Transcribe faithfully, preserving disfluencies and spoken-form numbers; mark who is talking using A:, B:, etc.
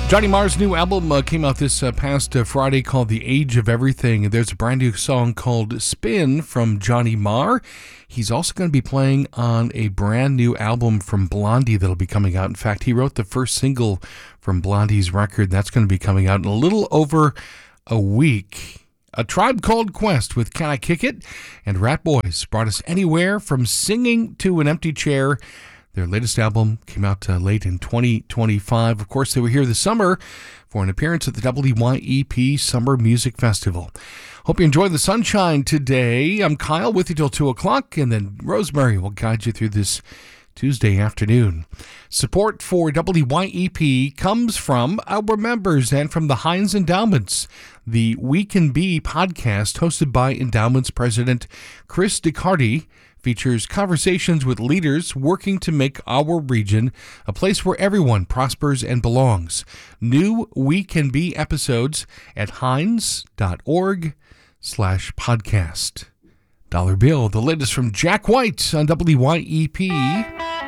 A: Johnny Marr's new album uh, came out this uh, past uh, Friday called The Age of Everything. There's a brand new song called Spin from Johnny Marr. He's also going to be playing on a brand new album from Blondie that'll be coming out. In fact, he wrote the first single from Blondie's record. That's going to be coming out in a little over a week. A Tribe Called Quest with Can I Kick It? And Rat Boys brought us anywhere from singing to an empty chair. Their latest album came out uh, late in twenty twenty-five. Of course, they were here this summer for an appearance at the W Y E P Summer Music Festival. Hope you enjoyed the sunshine today. I'm Kyle with you till two o'clock, and then Rosemary will guide you through this Tuesday afternoon. Support for W Y E P comes from our members and from the Heinz Endowments. The We Can Be podcast, hosted by Endowments President Chris DeCardi, features conversations with leaders working to make our region a place where everyone prospers and belongs. New We Can Be episodes at heinz.org slash podcast. Dollar Bill, the latest from Jack White on W Y E P.